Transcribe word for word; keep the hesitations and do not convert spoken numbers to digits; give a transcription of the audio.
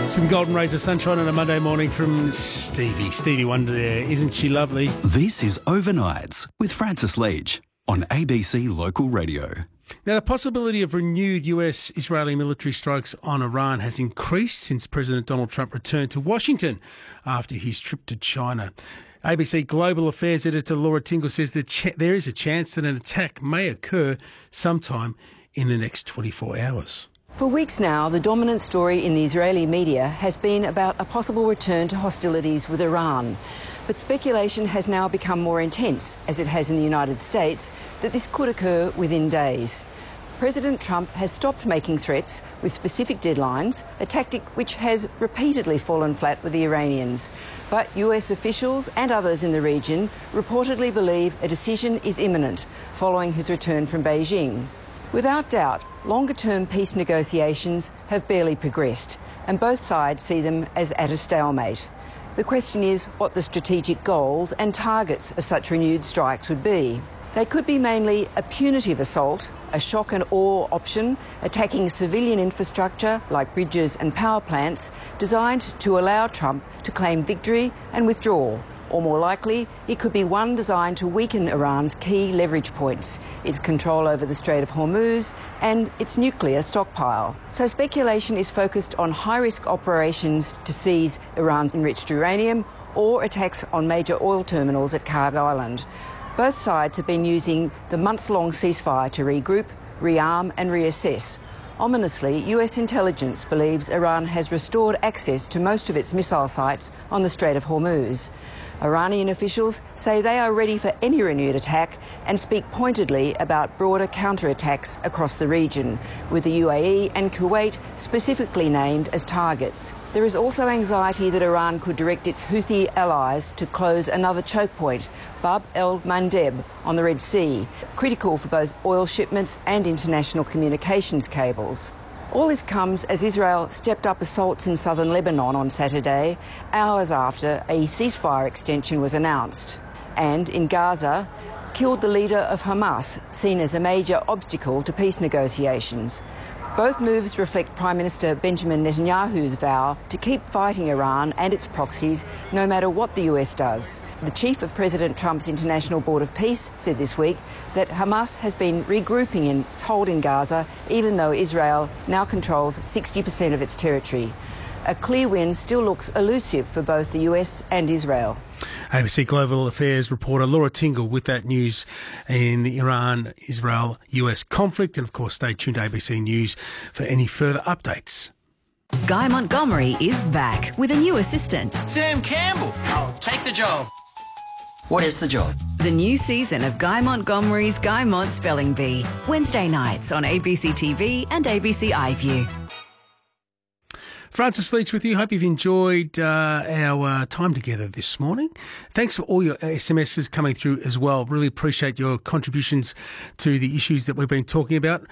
Some golden rays of sunshine on a Monday morning from Stevie. Stevie Wonder there. Isn't she lovely? This is Overnights with Francis Leach on A B C Local Radio. Now, the possibility of renewed U S-Israeli military strikes on Iran has increased since President Donald Trump returned to Washington after his trip to China. A B C Global Affairs editor Laura Tingle says that ch- there is a chance that an attack may occur sometime in the next twenty-four hours. For weeks now, the dominant story in the Israeli media has been about a possible return to hostilities with Iran. But speculation has now become more intense, as it has in the United States, that this could occur within days. President Trump has stopped making threats with specific deadlines, a tactic which has repeatedly fallen flat with the Iranians. But U S officials and others in the region reportedly believe a decision is imminent following his return from Beijing. Without doubt, longer-term peace negotiations have barely progressed, and both sides see them as at a stalemate. The question is what the strategic goals and targets of such renewed strikes would be. They could be mainly a punitive assault, a shock and awe option, attacking civilian infrastructure like bridges and power plants, designed to allow Trump to claim victory and withdraw. Or more likely, it could be one designed to weaken Iran's key leverage points, its control over the Strait of Hormuz and its nuclear stockpile. So speculation is focused on high-risk operations to seize Iran's enriched uranium or attacks on major oil terminals at Kharg Island. Both sides have been using the month-long ceasefire to regroup, rearm and reassess. Ominously, U S intelligence believes Iran has restored access to most of its missile sites on the Strait of Hormuz. Iranian officials say they are ready for any renewed attack and speak pointedly about broader counterattacks across the region, with the U A E and Kuwait specifically named as targets. There is also anxiety that Iran could direct its Houthi allies to close another choke point, Bab el-Mandeb, on the Red Sea, critical for both oil shipments and international communications cables. All this comes as Israel stepped up assaults in southern Lebanon on Saturday, hours after a ceasefire extension was announced, and in Gaza, killed the leader of Hamas, seen as a major obstacle to peace negotiations. Both moves reflect Prime Minister Benjamin Netanyahu's vow to keep fighting Iran and its proxies no matter what the U S does. The chief of President Trump's International Board of Peace said this week that Hamas has been regrouping in its hold in Gaza, even though Israel now controls sixty percent of its territory. A clear win still looks elusive for both the U S and Israel. A B C Global Affairs reporter Laura Tingle with that news in the Iran-Israel-U S conflict. And, of course, stay tuned to A B C News for any further updates. Guy Montgomery is back with a new assistant. Sam Campbell. Oh, take the job. What is the job? The new season of Guy Montgomery's Guy Mont Spelling Bee. Wednesday nights on A B C T V and A B C iView. Francis Leach with you. Hope you've enjoyed uh, our uh, time together this morning. Thanks for all your S M Ses coming through as well. Really appreciate your contributions to the issues that we've been talking about.